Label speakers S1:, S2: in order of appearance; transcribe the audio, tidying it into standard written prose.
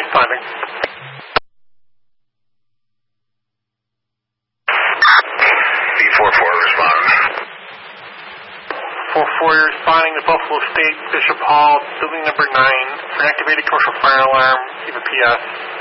S1: responding.
S2: 4-4 responding.
S1: 4-4, you're responding to Buffalo State, Bishop Hall, building number 9, for an activated commercial fire alarm. Leave a PS.